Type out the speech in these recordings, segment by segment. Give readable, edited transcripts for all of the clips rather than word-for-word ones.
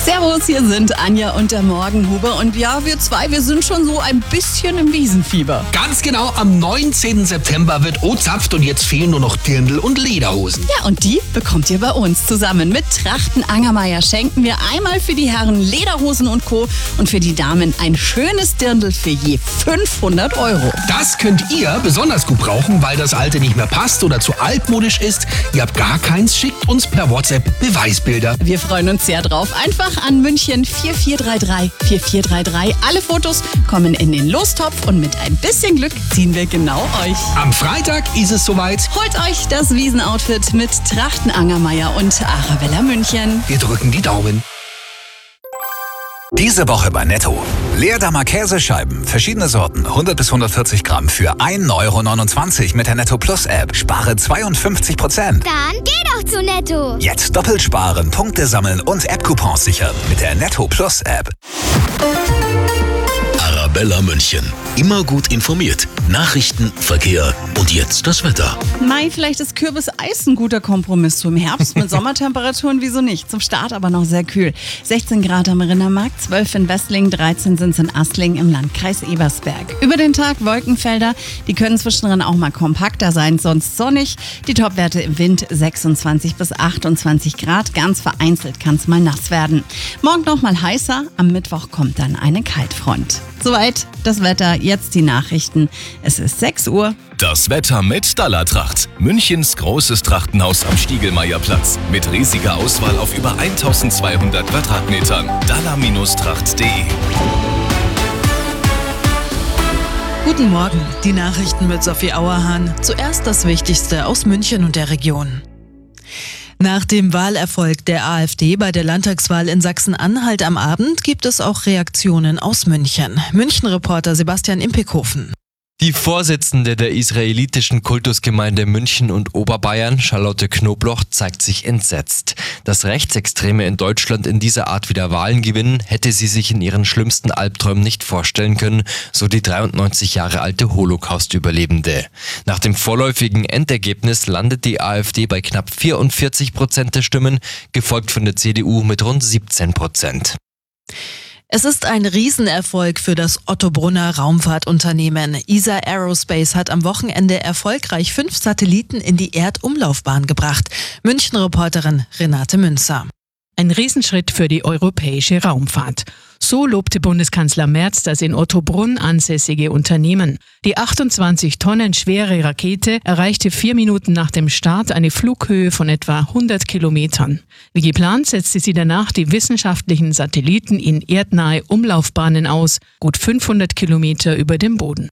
Servus, hier sind Anja und der Morgenhuber. Und ja, wir sind schon so ein bisschen im Wiesenfieber. Ganz genau, am 19. September wird ozapft und jetzt fehlen nur noch Dirndl und Lederhosen. Ja, und die bekommt ihr bei uns. Zusammen mit Trachten Angermeier schenken wir einmal für die Herren Lederhosen und Co. und für die Damen ein schönes Dirndl für je 500 €. Das könnt ihr besonders gut brauchen, weil das alte nicht mehr passt oder zu altmodisch ist. Ihr habt gar keins, schickt uns per WhatsApp Beweisbilder. Wir freuen uns sehr drauf. Einfach an München 4433. Alle Fotos kommen in den Lostopf und mit ein bisschen Glück ziehen wir genau euch. Am Freitag ist es soweit. Holt euch das Wiesenoutfit mit Trachten Angermeier und Arabella München. Wir drücken die Daumen. Diese Woche bei Netto. Leerdammer Käsescheiben, verschiedene Sorten, 100 bis 140 Gramm für 1,29 € mit der Netto Plus App. Spare 52%. Dann geh doch zu Netto. Jetzt doppelt sparen, Punkte sammeln und App-Coupons sichern mit der Netto Plus App. Arabella München. Immer gut informiert. Nachrichten, Verkehr und jetzt das Wetter. Mai, vielleicht ist Kürbiseis ein guter Kompromiss zum Herbst mit Sommertemperaturen, wieso nicht? Zum Start aber noch sehr kühl. 16 Grad am Rindermarkt, 12 in Westling, 13 sind es in Astling im Landkreis Ebersberg. Über den Tag Wolkenfelder, die können zwischendrin auch mal kompakter sein, sonst sonnig. Die Topwerte im Wind 26 bis 28 Grad, ganz vereinzelt kann es mal nass werden. Morgen noch mal heißer, am Mittwoch kommt dann eine Kaltfront. Soweit das Wetter, jetzt die Nachrichten. Es ist 6 Uhr. Das Wetter mit Dallertracht. Münchens großes Trachtenhaus am Stiegelmeierplatz. Mit riesiger Auswahl auf über 1200 Quadratmetern. Daller-tracht.de. Guten Morgen, die Nachrichten mit Sophie Auerhahn. Zuerst das Wichtigste aus München und der Region. Nach dem Wahlerfolg der AfD bei der Landtagswahl in Sachsen-Anhalt am Abend gibt es auch Reaktionen aus München. München-Reporter Sebastian Impekhofen. Die Vorsitzende der israelitischen Kultusgemeinde München und Oberbayern, Charlotte Knobloch, zeigt sich entsetzt. Dass Rechtsextreme in Deutschland in dieser Art wieder Wahlen gewinnen, hätte sie sich in ihren schlimmsten Albträumen nicht vorstellen können, so die 93 Jahre alte Holocaust-Überlebende. Nach dem vorläufigen Endergebnis landet die AfD bei knapp 44% der Stimmen, gefolgt von der CDU mit rund 17%. Es ist ein Riesenerfolg für das Otto Brunner Raumfahrtunternehmen. ESA Aerospace hat am Wochenende erfolgreich 5 Satelliten in die Erdumlaufbahn gebracht. München-Reporterin Renate Münzer. Ein Riesenschritt für die europäische Raumfahrt. So lobte Bundeskanzler Merz das in Ottobrunn ansässige Unternehmen. Die 28 Tonnen schwere Rakete erreichte 4 Minuten nach dem Start eine Flughöhe von etwa 100 Kilometern. Wie geplant setzte sie danach die wissenschaftlichen Satelliten in erdnahe Umlaufbahnen aus, gut 500 Kilometer über dem Boden.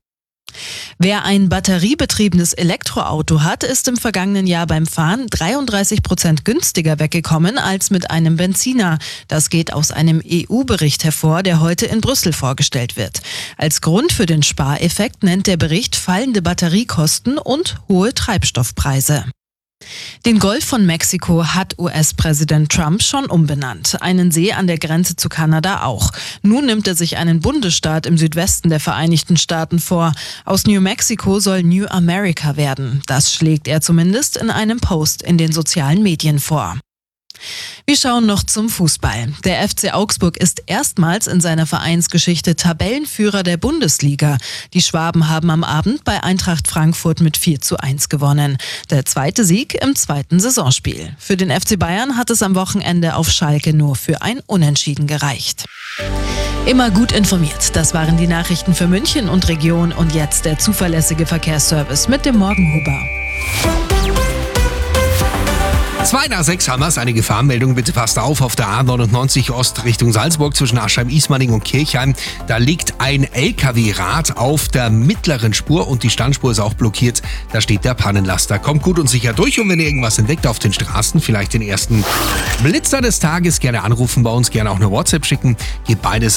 Wer ein batteriebetriebenes Elektroauto hat, ist im vergangenen Jahr beim Fahren 33% günstiger weggekommen als mit einem Benziner. Das geht aus einem EU-Bericht hervor, der heute in Brüssel vorgestellt wird. Als Grund für den Spareffekt nennt der Bericht fallende Batteriekosten und hohe Treibstoffpreise. Den Golf von Mexiko hat US-Präsident Trump schon umbenannt. Einen See an der Grenze zu Kanada auch. Nun nimmt er sich einen Bundesstaat im Südwesten der Vereinigten Staaten vor. Aus New Mexico soll New America werden. Das schlägt er zumindest in einem Post in den sozialen Medien vor. Wir schauen noch zum Fußball. Der FC Augsburg ist erstmals in seiner Vereinsgeschichte Tabellenführer der Bundesliga. Die Schwaben haben am Abend bei Eintracht Frankfurt mit 4:1 gewonnen. Der zweite Sieg im zweiten Saisonspiel. Für den FC Bayern hat es am Wochenende auf Schalke nur für ein Unentschieden gereicht. Immer gut informiert. Das waren die Nachrichten für München und Region und jetzt der zuverlässige Verkehrsservice mit dem Morgenhuber. 2 nach 6 haben wir es. Eine Gefahrmeldung, bitte passt auf der A99 Ost Richtung Salzburg zwischen Aschheim-Ismaning und Kirchheim. Da liegt ein LKW-Rad auf der mittleren Spur und die Standspur ist auch blockiert. Da steht der Pannenlaster. Kommt gut und sicher durch und wenn ihr irgendwas entdeckt auf den Straßen, vielleicht den ersten Blitzer des Tages, gerne anrufen bei uns, gerne auch eine WhatsApp schicken. Geht beides